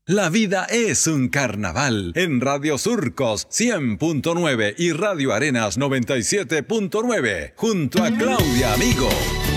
La vida es un carnaval en Radio Surcos 100.9 y Radio Arenas 97.9 junto a Claudia Amigo.